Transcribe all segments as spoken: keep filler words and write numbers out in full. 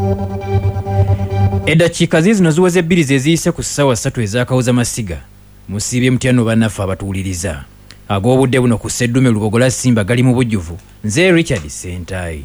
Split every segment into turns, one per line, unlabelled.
Eddakiika zino ziweze ebbiri ze ziyise ku ssaawa ssatu ez'akawuza masiga musiibye mutyano bannaffe abatuwuliriza ag'obudde buno ku sseddume Lubogola Simba gali mu bujjuvu nze Richard Sentayi.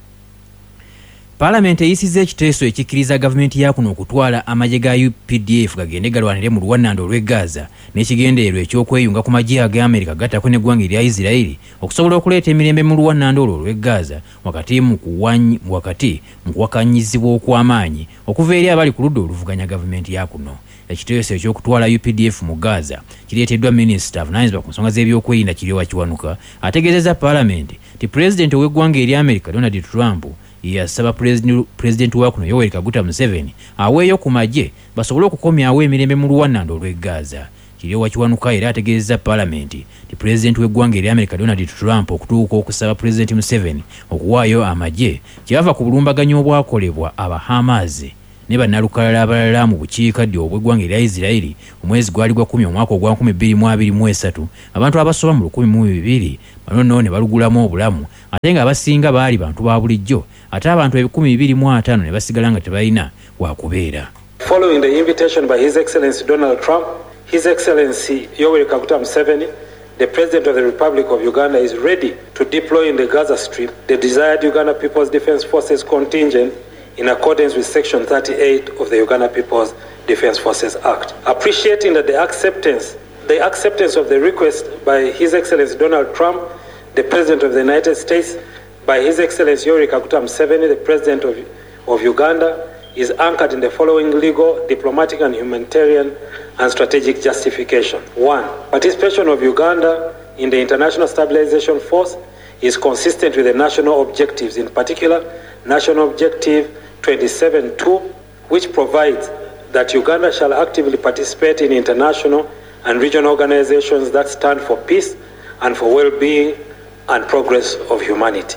Parliament eyisizza ekiteeso ekikkiriza gavumenti ya kuno okutwala amagye ga U P D F gagende galwanire mu luwannando olw'e Gaza n'ekigendeerwa ekyokweyunga ku magye aga Amerika gattako n'eggwanga erya Isirairi okusobola okuleeta emirembe mu luwannando olwo olw'e Gaza wakati mu kuwanyi wakati mu kuwakanyizibwa okw'amaanyi okuva eri abali ku ludda oluvuganya gavumenti ya kuno. Ekiteeso eky'okutwala U P D F mu Gaza kireeteddwa minisita avunaanyizibwa ku nsonga z'ebyokwerinda Kiryowa Kiwanuka ategeezezza Parliament nti pulezidenti ow'eggwanga erya Amerika Donald Trump yasaba pulezidenti wa kuno Yoweri Kaguta Museveni aweeyo ku magye basobole okukomyawo emirembe mu luwannando olw'e Gaza. Kiryowa Kiwanuka era ategeezezza Parliament nti pulezidenti w'eggwanga erya Amerika Donald Trump okutuuka okusaba pulezidenti Museveni okuwaayo amagye kyava ku bulumbaganyi obwakolebwa aba Hamas ne bannalukalala abalala mu bukiikaddyo obw'eggwanga erya Isirairi omwezi gwali gwa kumi omwaka ogwa nkumi bbiri mu abiri mu esatu abantu abasoba mu lukumi mu bibiri bano nno ne balugulamu obulamu ate nga abasinga baali bantu ba bulijjo ate abantu ebikumi bibiri mu ataano ne basigala nga tebalina wakubeera.
Following the invitation by His Excellency Donald Trump, His Excellency Yoweri Kaguta Museveni, the President of the Republic of Uganda, is ready to deploy in the Gaza Strip the desired Uganda People's Defence Forces contingent in accordance with Section thirty-eight of the Uganda People's Defence Forces Act. Appreciating that the acceptance, the acceptance of the request by His Excellency Donald Trump, the President of the United States, by His Excellency Yoweri Kaguta Museveni, the President of, of Uganda, is anchored in the following legal, diplomatic and humanitarian and strategic justification. One, participation of Uganda in the International Stabilization Force is consistent with the national objectives, in particular, National Objective twenty-seven two, which provides that Uganda shall actively participate in international and regional organizations that stand for peace and for well-being and progress of humanity.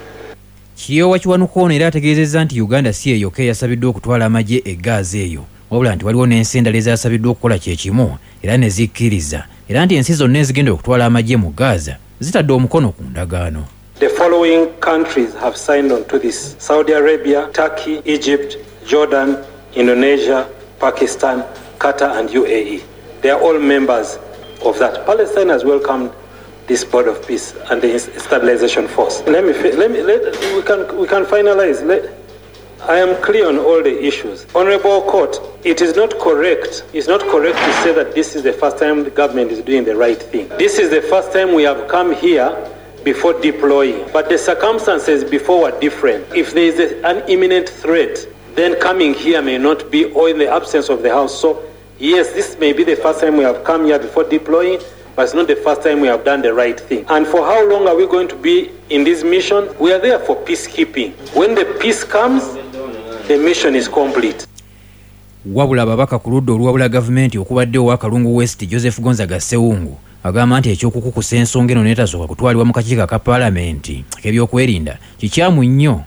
Kiryowa Kiwanuka ono era ategeezezza nti Uganda si eyokka eyasabiddwa okutwala amagye e Gaza eyo wabula nti waliwo n'ensi endala ezasabiddwa okukola kye kimu era ne zikkiriza era nti ensi zonna ezigenda okutwala amagye mu Gaza zitadde omukono ku ndagaano.
The following countries have signed on to this: Saudi Arabia, Turkey, Egypt, Jordan, Indonesia, Pakistan, Qatar and U A E. They are all members of that. Palestine has welcomed this board of peace and the stabilization force. Let me, let me, let, we can, we can finalize. Let, I am clear on all the issues. Honorable Court, it is not correct. It's not correct to say that this is the first time the government is doing the right thing. This is the first time we have come here before deploying, but the circumstances before were different. If there is a, an imminent threat, then coming here may not be, or in the absence of the House. So yes, this may be the first time we have come here before deploying, but it's not the first time we have done the right thing. And for how long are we going to be in this mission? We are there for peacekeeping. When the peace comes, the mission is complete.
Wabula babaka ku ludda oluwabula gavumenti okubadde owa Kalungu West Joseph Gonzaga Sewungu agamba nti ekyokukukusa ensonga eno neetasooka kutwalibwa mu kakiiko ka Paalamenti k'ebyokwerinda kikyamu nnyo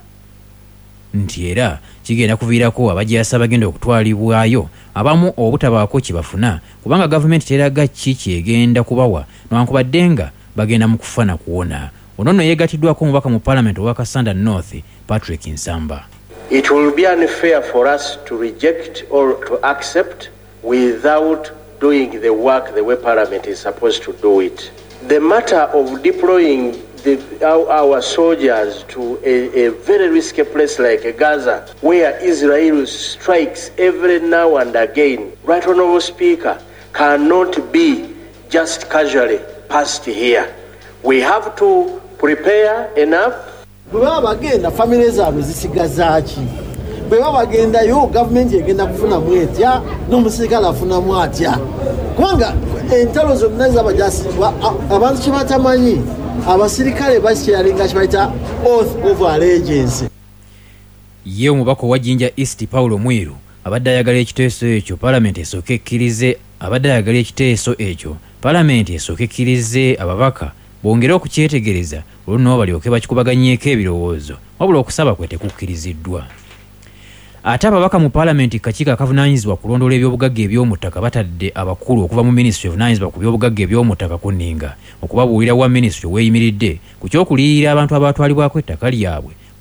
nti era kigenda kuviirako abajaasi abagenda okutwalibwayo abamu obutabaako kibafuna kubanga gavumenti teraga ki kyegenda kubawa newankubadde nga bagenda mu kufa na kuwona. Ono nno yeegatiddwako omubaka mu Paalamenti owa Kasanda North Patrick Nsamba.
It will be unfair for us to reject or to accept without doing the work the way Parliament is supposed to do it. The matter of deploying the, our, our soldiers to a, a very risky place like Gaza, where Israel strikes every now and again, Right Honourable Speaker, cannot be just casually passed here. We have to prepare enough.
Bweba bagenda family zaabwe zisigazaaki bweba bagenda yo government egenda kufuna mwetya n'omusirikale afuna mwatya kubanga entalo zonna z'abajasi abantu kibatamanyi abasirikale bakyalinga kibayita oath of allegiance.
Ye omubaka wa Jinja East Paulo Mwiru abadde ayagala ekiteeso ekyo Parliament esooke ekkirize abadde ayagala ekiteeso ekyo Parliament esooke ekkirize ababaka bongere okukyetegereza olwo balyoke bakikubaganyeeko ebirowoozo wabula okusaba kwe tekukkiriziddwa. Ate ababaka mu Paalamenti kakiiko akavunaanyizibwa kulondoola ebyobugagga eby'omuttaka batadde abakulu okuva mu Ministry evunaanyizibwa ku byobugagga eby'omuttaka ku nninga okubabuulira wa Ministry weeyimiridde ku ky'okuliyirira abantu abaatwalibwako ettaka lyabwe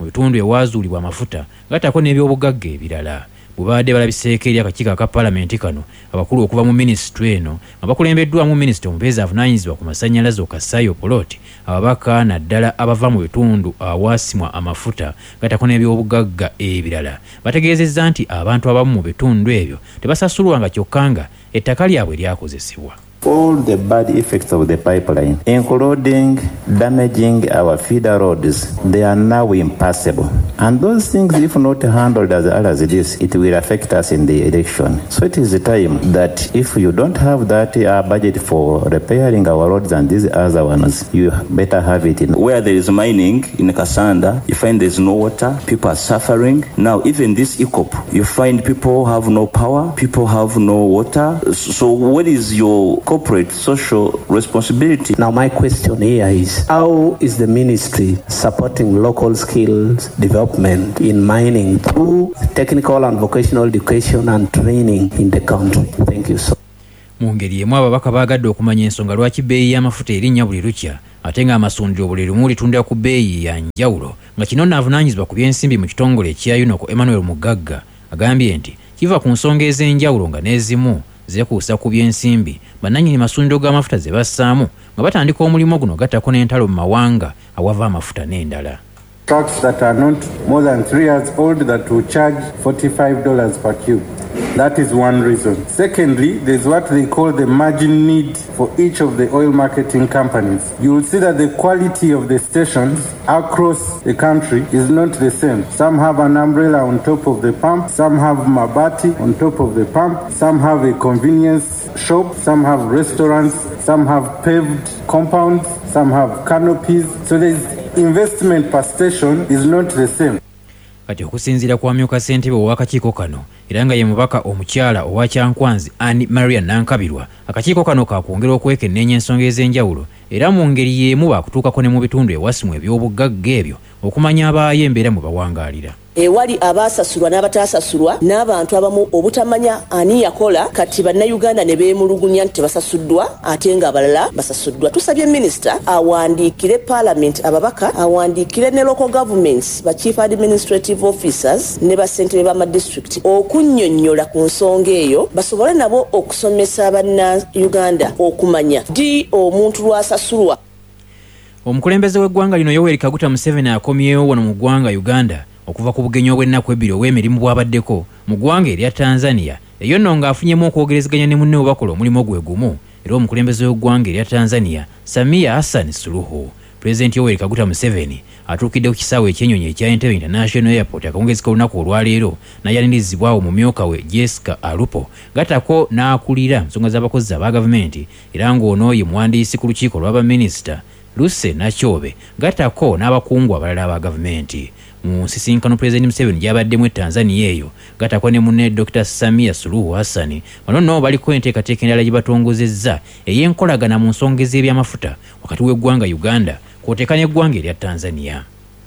mu bitundu ewazuulibwa amafuta gattako n'ebyobugagga ebirala. Bubadde balabiseeko eri akakiiko aka paalamenti kano abakulu okuva mu minisitule eno nga bakulembeddwamu minisita omubeezi avunaanyizibwa ku masannyalaze Okasayo Poloti, ababaka naddala abava mu bitundu awaasimwa amafuta gattako n'ebyobugagga ebirala. Bategeezezza nti abantu abamu mu bitundu ebyo tebasasulwanga kyokka nga ettaka lyabwe lyakozesebwa.
All the bad effects of the pipeline, including damaging our feeder roads, they are now impassable. And those things, if not handled as early as this, it will affect us in the election. So it is the time that if you don't have that uh, budget for repairing our roads and these other ones, you better have it in.
Where there is mining in Kasanda, you find there is no water, people are suffering. Now, even this E C O P, you find people have no power, people have no water. So what is your corporate social responsibility?
Now my question here is, how is the ministry supporting local skills development in mining through technical and vocational education and training in the country? Thank you so much.
Mu ngeri emu ababaka baagadde okumanya ensonga lwaki bbeeyi y'amafuta erinnya buli lukya ate nga amasundiro buli lumu litundira ku bbeeyi ya njawulo, nga kino n'avunaanyizibwa ku by'ensimbi mu kitongole ekya Yunoko Emmanuel Mugagga agambye nti kiva ku nsonga ez'enjawulo nga n'ezimu zeekuusa ku by'ensimbi bannannyini masundiro g'amafuta ze bassaamu nga batandika omulimu guno gattako n'entalo mu mawanga awava amafuta n'endala.
Trucks that are not more than three years old that will charge forty-five dollars per cube. That is one reason. Secondly, there's what they call the margin need for each of the oil marketing companies. You will see that the quality of the stations across the country is not the same. Some have an umbrella on top of the pump, some have mabati on top of the pump, some have a convenience shop, some have restaurants, some have paved compounds, some have canopies. So the investment per station is not the same.
Kati okusinziira ku amyuka ssentebe ow'akakiiko kano era nga ye mubaka omukyala owa Kyankwanzi Anne Maria Nankabirwa, akakiiko kano kaakwongera okwekenneenya ensonga ez'enjawulo era mu ngeri y'emu baakutuukako ne mu bitundu ewasimu eby'obugagga ebyo okumanya abaayo embeera mwe bawangaalira.
Ewali abaasasulwa n'abataasasulwa n'abantu abamu obutamanya ani yakola, kati bannayuganda ne beemulugunya nti tebasasuddwa ate nga abalala basasuddwa. Tusabye minisita awandiikire parliament, ababaka awandiikire ne local governments, ba chief administrative officers ne bassentebe b'amadistrict okunnyonnyola ku nsonga eyo basobole nabo okusomesa bannayuganda okumanya ddi omuntu lwasasulwa.
Omukulembeze w'eggwanga lino Yoweri Kaguta Museveni akomyewo wano mu ggwanga Uganda okuva ku bugenyi obw'ennaku ebbiri obw'emirimu bw'abaddeko mu ggwanga erya Tanzania, eyo nno ng'afunyemu okwogerezeganya ne munne obakola omulimu gwe gumu era omukulembeze w'eggwanga erya Tanzania Samia Hassan Suluhu. Pulezidenti Yoweri Kaguta Museveni atuukidde ku kisaawe ekyennyonyi ekya Entebbe International Airport akawungezi k'olunaku olwaleero n'ayanirizibwawo mu myuka we Jessica Alupo gattako n'akulira nsonga z'abakozi aba gavumenti era ng'ono ye muwandiisi ku lukiiko lw'abaminisita Luce Nachobe gattako n'abakungu abalala aba gavumenti. Mu nsisinkano Pulezidenti Museveni gy'abaddemu e Tanzania eyo gattako ne munne Doctor Samia Suluhu Hassan bano nno baliko enteekateeka endala gye batongozezza ey'enkolagana mu nsonga z'ebyamafuta wakati w'eggwanga Uganda kw'oteeka n'eggwanga erya Tanzania.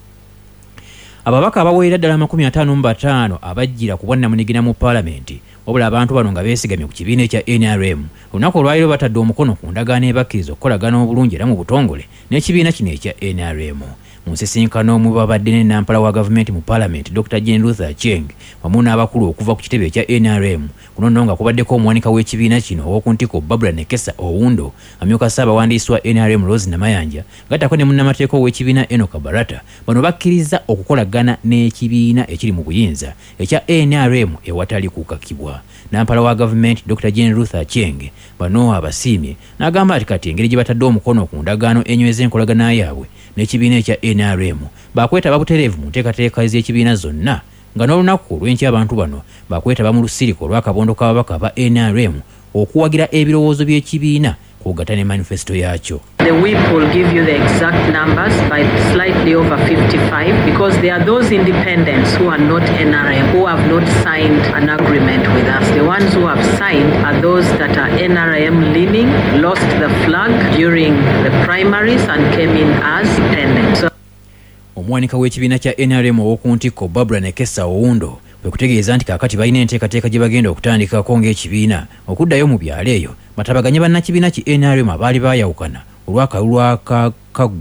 Ababaka abawerera ddala amakumi ataano mu bataano abajjira ku bwannamunigina mu paalamenti wabula abantu bano nga beesigamye ku kibiina ekya N R M olunaku olwaliro batadde omukono ku ndagaano ebakkiriza okukolagana obulungi era mu butongole n'ekibiina kino ekya N R M. Mu nsisinkano omwe babadde ne nampala wa gavumenti mu paalamenti Doctor Jane Luther Acheng wamu n'abakulu okuva ku kitebe ekya N R M. Kuno nno nga kubaddeko omuwanika w'ekibiina kino ow'okuntiko Barbara Nekesa Owundo, amyuka Ssaabawandiisi wa N R M Rose Namayanja gattako ne munnamateeka ow'ekibiina Enoch Barata. Bano bakkiriza okukolagana n'ekibiina ekiri mu buyinza ekya N R M ewatali kukakibwa. Nampala wa gavumenti Doctor Jane Luther Acheng bano abasiimye n'agamba ati kati engeri gye batadde omukono ku ndagaano enyweza enkolagana yaabwe n'ekibiina ekya N R M bakwetaba butereevu mu nteekateeka ez'ekibiina zonna nga n'olunaku olw'enkya abantu bano bakwetaba mu lusiriko olw'akabondo k'ababaka ba N R M okuwagira ebirowoozo by'ekibiina kugatta ne manifesto yaakyo.
The whip will give you the exact numbers by slightly over fifty-five because there are those independents who are not N R M who have not signed an agreement with us. The ones who have signed are those that are N R M leaning, lost the flag during the primaries and came in as independent. So
Omuwanika w'ekibiina kya N R M ow'okuntiko Barbara Nekesa Owundo kwe kutegeeza nti kaakati balina enteekateeka gye bagenda okutandikako ng'ekibiina okuddayo mu byalo eyo batabaganye bannakibiina ki N R M abaali baayawukana olw'akalulu akakaggwa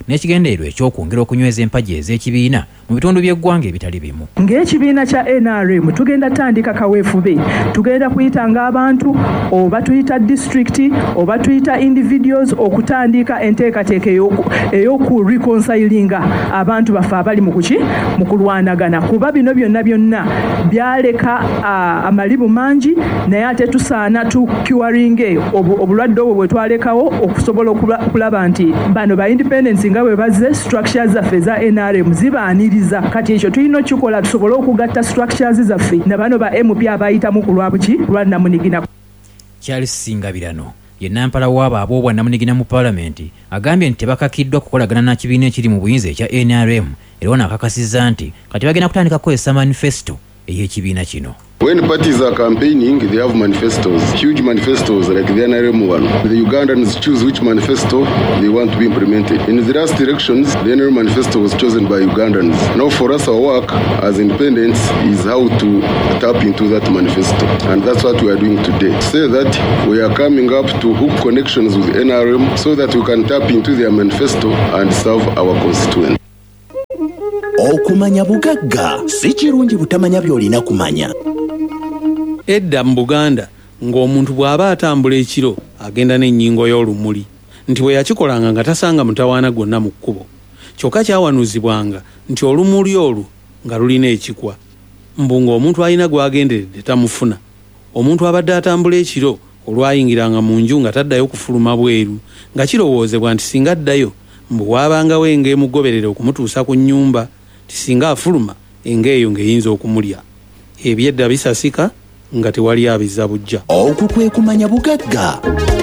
n'ekigendererwa ekyokwongera okunyweza empagi ez'ekibiina mu bitundu by'eggwanga ebitali bimu.
Ng'ekibiina kya N R M tugenda tandika kaweefube, tugenda kuyitanga abantu oba tuyita district oba tuyita individuals okutandika enteekateeka ey'oku reconcilinga abantu baffe abali mu kuki mu kulwanagana, kuba bino byonna byonna byaleka uh, amalibu mangi, naye ate tusaana tukiwaringe obulwadde obwo bwe twalekawo okusobola okulaba nti bano ba independence nga bwe bazze structures zaffe za N R M zibaaniriza. Kati ekyo tulina okikola tusobole okugatta structures zaffe na bano ba M P abayitamu ku lwabuki lwa Namunigina.
Charles Singabirano ye nampala w'abo ab'obwa Namunigina mu Paalamenti agambye nti tebakakiddwa kukolagana na kibiina ekiri mu buyinza ekya N R M era wanakakasizza nti kati bagenda kutandika kukozesa manifesto ey'ekibiina kino.
When parties are campaigning, they have manifestos, huge manifestos like the N R M one. The Ugandans choose which manifesto they want to be implemented. In the last elections, the N R M manifesto was chosen by Ugandans. Now for us, our work as independents is how to tap into that manifesto. And that's what we are doing today. Say that we are coming up to hook connections with N R M so that we can tap into their manifesto and serve our constituents.
Okumanya bugagga si kirungi butamanya by'olina kumanya.
Edda mu Buganda ng'omuntu bw'aba atambula ekiro agenda n'ennyingo y'olumuli nti bwe yakikolanga nga tasanga mutawaana gwonna mu kkubo, kyokka kyawanuzibwanga nti olumuli olwo nga lulina ekikwa. Mbu ng'omuntu alina gw'agenderedde tamufuna. Omuntu abadde atambula ekiro olwayingiranga mu nju nga taddayo kufuluma bweru nga kirowoozebwa nti singa addayo mbu waabangawo enga emugoberera okumutuusa ku nnyumba, tisinga afuluma enga eyo ng'eyinza okumulya. Ebyedda bisasika nga tewali abiza bujja.
Okwo kwe kumanya bugagga.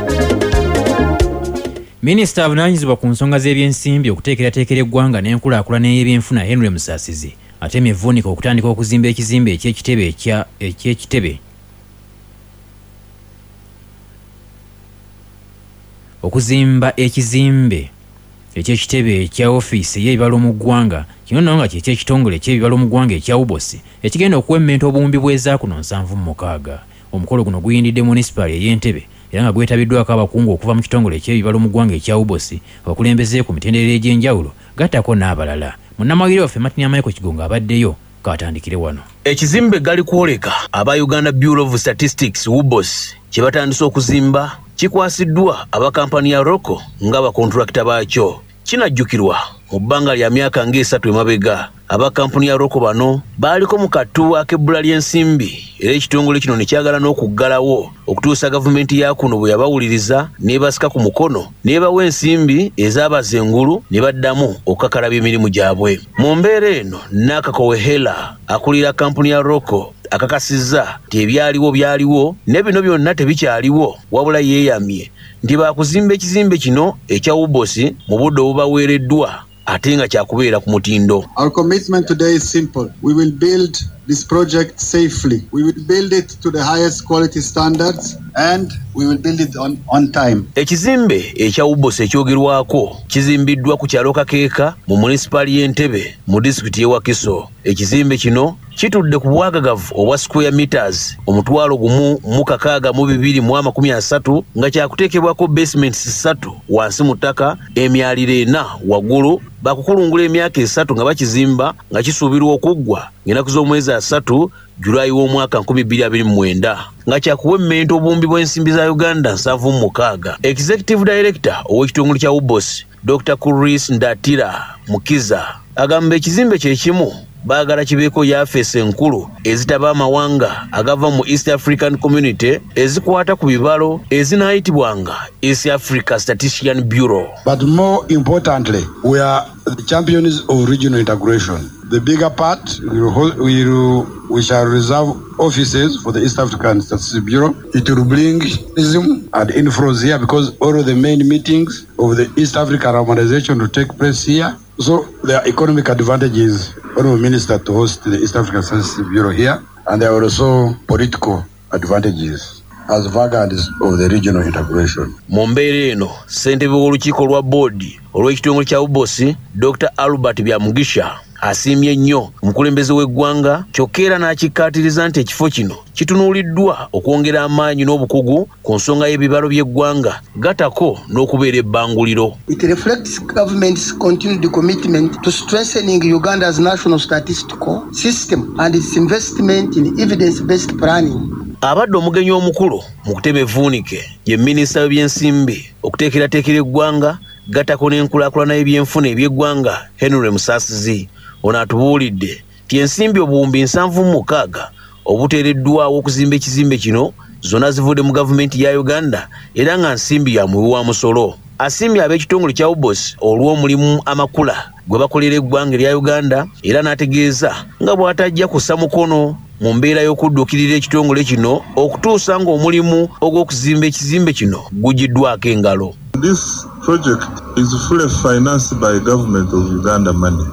Minisita avunaanyizibwa ku nsonga z'ebyensimbi okuteekerateekera eggwanga n'enkulaakulana y'ebyenfuna Henry Musaasizi atemye evvuunika okutandika okuzimba ekizimbe eky'ekitebe ekya eky'ekitebe okuzimba ekizimbe eky'ekitebe ekya ofiisi y'ebibalo mu ggwanga, kino nno nga ky'ekyekitongole eky'ebibalo mu ggwanga ekya Ubosi ekigenda okuwemmenta obuwumbi bw'eza kuno nsanvu mu mukaaga. Omukolo guno guyindidde munisipaali ey'Entebbe era nga gwetabiddwako abakungu okuva mu kitongole eky'ebibalo mu ggwanga ekya Ubosi, abakulembeze ku mitendera egy'enjawulo gattako n'abalala. Munnamawulire waffe Martin Michael Kigongo abaddeyo, katandikire wano.
Ekizimbe gali kwoleka aba Uganda Bureau of Statistics Ubosi kye batandise okuzimba kikwasiddwa aba kampani ya Roko nga bakontrakita baakyo. Kinajjukirwa mu bbanga lya myaka ng'esatu emabega aba kampuni ya Roko bano baaliko mu kattu ak'ebbula ly'ensimbi era ekitongole kino ne kyagala n'okuggalawo okutuusa gavumenti ya kuno bwe yabawuliriza n'ebasika ku mukono n'ebawa ensimbi ezaabaza engulu ne baddamu okukakalabya emirimu gyabwe. Mu mbeera eno Nakakowehela akulira kampuni ya Roko akakasizza nti ebyaliwo byaliwo ne bino byonna tebikyaliwo, wabula yeeyamye nti baakuzimba ekizimbe kino ekya Ubosi mu budde obubaweereddwa ate nga kyakubeera ku mutindo.
Our commitment today is simple. We will build this project safely. We will build it to the highest quality standards and we will build it on, on time.
Ekizimbe ekya Ubosi ekyogerwako kizimbiddwa ku kyalo Kakeeka mu munisipaali y'Entebbe mu disitulikiti y'e Wakiso. Ekizimbe kino kitudde ku bwagagavu obwa square meters omutwalo gumu mu kakaaga mu bibiri mu amakumi asatu nga kyakuteekebwako basements ssatu wansi mu ttaka, emyaliro ena waggulu. Bakukulungula emyaka esatu nga bakizimba nga kisuubirwa okuggwa ng'ennaku z'omwezi asatu Julayi w'omwaka nkumi bbiri abiri mu mwenda nga kyakuwemmenta obuwumbi bw'ensimbi za Uganda nsanvu mu mukaaga. Executive Director ow'ekitongole kya Ubosi Doctor Kuris Ndatira Mukiza agamba ekizimbe kye kimu baagala kibeeko yafeesi enkulu ezitaba amawanga agava mu East African Community ezikwata ku bibalo ezinaayitibwanga East Africa Statistician Bureau.
But more importantly, we are the champions of regional integration. The bigger part, we, will, we, will, we shall reserve offices for the East African Statistics Bureau. It will bring tourism and influence here because all of the main meetings of the East Africa Harmonization will take place here. So there are economic advantages for the minister to host the East African Statistics Bureau here, and there are also political advantages as vanguards of the regional integration.
Mu mbeera eno ssentebe w'olukiiko lwa boodi olw'ekitongole kya Ubosi Doctor Albert Byamugisha asiimye nnyo omukulembeze w'eggwanga kyokka era n'akikkaatiriza nti ekifo kino kitunuuliddwa okwongera amaanyi n'obukugu ku nsonga y'ebibalo by'eggwanga gatako n'okubeera ebbanguliro.
It reflects government's continued commitment to strengthening Uganda's national statistical system and its investment in evidence-based planning.
Abadde omugenyi omukulu mu kutema evvuunike ye minisita w'ebyensimbi okuteekerateekera eggwanga gatako n'enkulaakulana y'ebyenfuna eby'eggwanga Henry Musaasizi. Ono atubuulidde ti ensimbi obuwumbi nsanvu mu mukaaga obuteereddwawo okuzimba ekizimbe kino zonna zivudde mu gavumenti ya Uganda era nga nsimbi ya muwi wa musolo. Asiimye ab'ekitongole kya U B O S olw'omulimu amakula gwe bakolera eggwanga erya Uganda era n'ategeeza nga bw'atajja kussa mukono mu mbeera y'okudduukirira ekitongole kino okutuusa ng'omulimu ogw'okuzimba ekizimbe kino gugiddwako engalo.
This project is fully financed by government of Uganda money.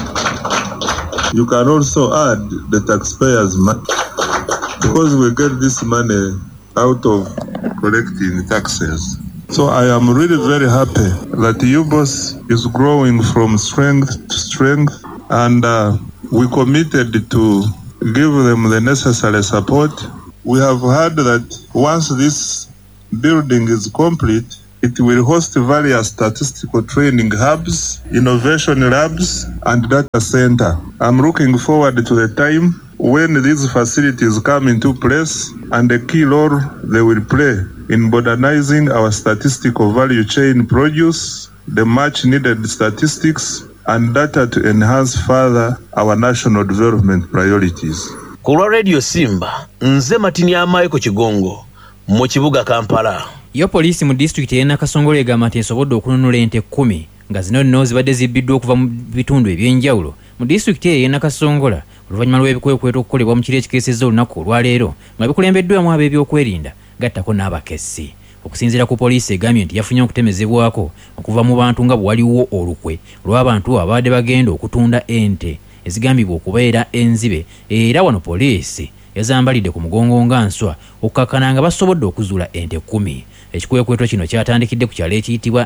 You can also add the taxpayers' money because we get this money out of collecting taxes. So I am really very happy that U B O S is growing from strength to strength, and uh, we committed to give them the necessary support. We have heard that once this building is complete, it will host various statistical training hubs, innovation labs, and data center. I'm looking forward to the time when these facilities come into place and the key role they will play in modernizing our statistical value chain produce the much needed statistics and data to enhance further our national development priorities.
Kulwa Radio Simba, nze Matini Amaiko Kigongo, mu kibuga Kampala.
Yo poliisi mu district y'e Nakasongole egamba nti esobodde okununula ente kkumi nga zino nno zibadde zibbiddwa okuva mu bitundu eby'enjawulo mu district y'e Nakasongola oluvannyuma lw'ebikwekweto okukolebwa mu kiro ekikeesezza olunaku olwaleero nga bikulembeddwamu ab'ebyokwerinda gattako n'abakessi. Okusinziira ku poliisi egambye nti yafunye okutemezebwako okuva mu bantu nga bwe waliwo olukwe olw'abantu abadde bagenda okutunda ente ezigambibwa okubeera enzibe, era wano poliisi yazambalidde ku mugongo nga nswa okukakkana nga basobodde okuzuula ente kkumi. Ekikwekweto kino kyatandikidde ku kyalo ekiyitibwa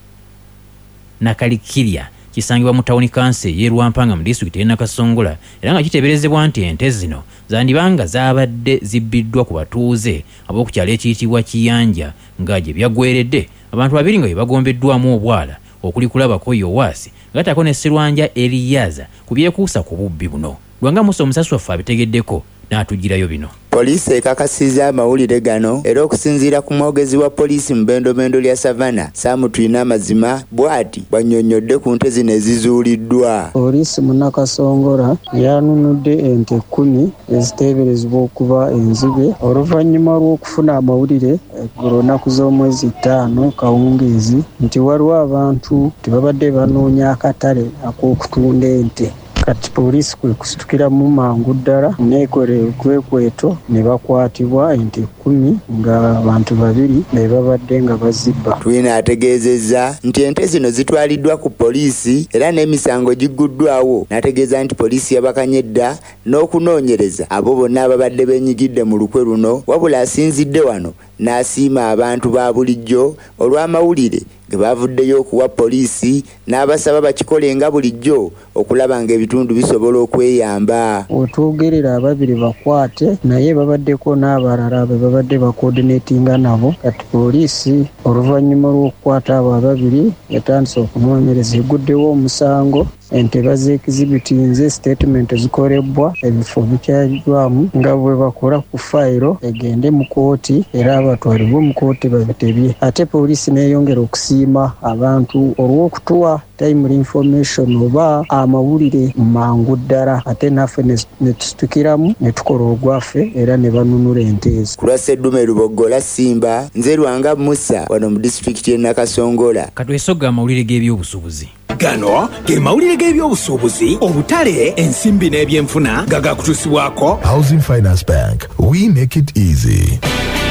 Nakalikirya kisangibwa mu tawuni kanse y'e Rwampanga mu disitulikiti y'e Nakasongola era nga kiteeberezebwa nti ente zino zandibanga zaabadde zibbiddwa ku batuuze ab'oku kyalo ekiyitibwa Kiyanja nga gye byaggweredde abantu babiri nga bye bagombeddwamu obwala okuli kulabako Yowaasi gattako ne Sserwanja Eriyaza ku byekuusa ku bubbi buno. Lwanga Musa omusasi waffe abitegeddeko n'atugirayo bino.
Poliisi ekakasizza amawulire gano era okusinziira ku mwogezi wa poliisi mu bendobendo lya Savana Sam Tuyina Amazima bw'ati bwannyonnyodde ku nte zino ezizuuliddwa.
Poliisi mu Nakasongola yanunudde ente kkumi eziteeberezebwa okuba enzibe oluvannyuma lw'okufuna amawulire eggulo nnaku z'omwezi ttaano kawungeezi nti waliwo abantu tebabadde banoonya akatale ak'okutunda ente. Kati poliisi kwe kusitukiramu mangu ddala neekole ekwekweto ne bakwatibwa ente kkumi nga abantu babiri be babadde nga bazibba.
Tuyina ategeezezza nti ente zino zitwaliddwa ku poliisi era n'emisango gigguddwawo. N'ategeeza nti poliisi yabakanye dda n'okunoonyereza abo bonna ababadde beenyigidde mu lukwe luno, wabula asinzidde wano n'asiima abantu ba bulijjo olw'amawulire ge bavuddeyo okuwa poliisi n'abasaba bakikole nga bulijjo okulaba nga ebitundu bisobola okweyamba.
Otwogerera ababiri bakwate naye babaddeko n'abalala be babadde bakoordineetinga nabo. Kati poliisi oluvannyuma lw'okukwata abo ababiri yatandise okunoonyereza eguddewo omusango. Ente bazeekizibitinze statement zikolebwa ebifo bikyaliddwamu nga bwe bakola ku fayiro egende mu kooti era abatwalibwe mu kooti babitebye. Ate poliisi neeyongera okusiima abantu olw'okutuwa timely information oba amawulire mangu ddala ate naffe ne tusitukiramu ne tukola ogwaffe era ne banunula ente ezo.
Ku lwa Sseddume Lubogola Simba, nze Lwanga Musa wano mu disitulikiti y'e Nakasongola.
Katwesoga amawulire g'ebyobusuubuzi.
Gano ge mawulire g'ebyobusuubuzi, obutale, ensimbi n'ebyenfuna gagakutuusibwako
Housing Finance Bank. We make it easy.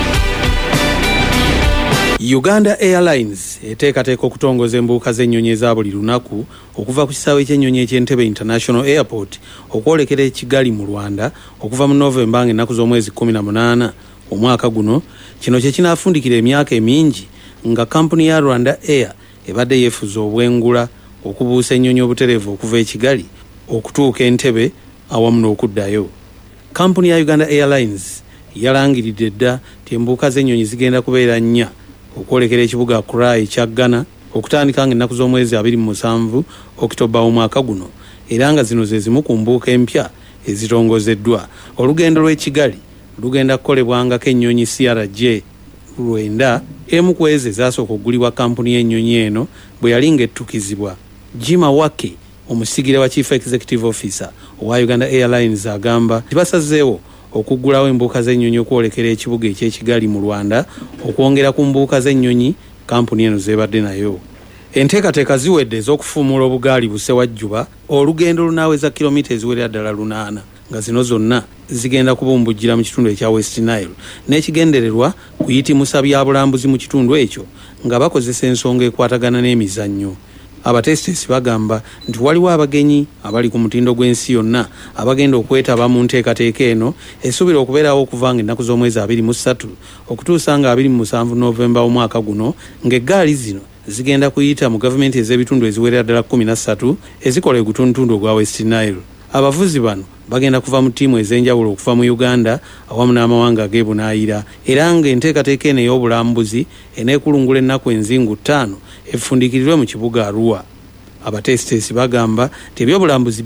Uganda Airlines eteekateeka okutongoza embuuka z'ennyonyi eza buli lunaku okuva ku kisaawe ky'ennyonyi eky'Entebbe International Airport okwolekera e Kigali mu Rwanda okuva mu Novemba ng'ennaku z'omwezi kumi na munaana omwaka guno. Kino kye kinaafundikira emyaka emingi nga kampuni ya Rwanda Air ebadde yeefuza obwengula okubuusa ennyonyi obutereevu okuva e Kigali okutuuka Entebbe awamu n'okuddayo. Kampuni ya Uganda Airlines yalangiridde dda nti embuuka z'ennyonyi zigenda kubeera nnya okwolekera ekibuga Accra ekya Ghana okutandika ng'ennaku z'omwezi abiri mu musanvu Okitoba omwaka guno, era nga zino ze zimu ku mbuuka empya ezitongozeddwa. Olugendo lw'e Kigali lugenda kukolebwangako ennyonyi C R J lwenda, emu ku ezo ezasooka okugulibwa kampuni y'ennyonyi eno bwe yali ng'ettukizibwa. Jima Wake, omusigire wa Chief Executive Officer owa Uganda Airlines, agamba nti basazeewo okuggulawo embuuka z'ennyonyi okwolekera ekibuga eky'e Kigali mu Rwanda, okwongera ku mbuuka z'ennyonyi kampuni eno z'ebadde nayo. Enteekateeka ziwedde ez'okufuumula obugaali Busewajjuba, olugendo lunaaweza kilomita eziwerera ddala lunaana, nga zino zonna zigenda kubumbujjira mu kitundu ekya West Nile, n'ekigendererwa kuyitimusa byabulambuzi mu kitundu ekyo nga bakozesa ensonga ekwatagana n'emizannyo. Abatesitesi bagamba nti waliwo abagenyi abali ku mutindo gw'ensi yonna abagenda okwetaba mu nteekateeka eno esuubira okubeerawo okuva nga ennaku z'omwezi abiri mu ssatu okutuusa nga abiri mu musanvu Novemba omwaka guno, ng'eggaali zino zigenda kuyita mu gavumenti ez'ebitundu eziwerera ddala kkumi na ssatu ezikola egutuntundu ogwa West Nile. Abavuzi bano bagenda kuva mu ttiimu ez'enjawulo okuva mu Uganda awamu n'amawanga ag'ebunaayira, era ng'enteekateeka eno ey'obulambuzi eneekulungula ennaku enzingu ttaano efundikirirwe mu kibuga Arua. Abatesitesi bagamba nti ebyobulambuzi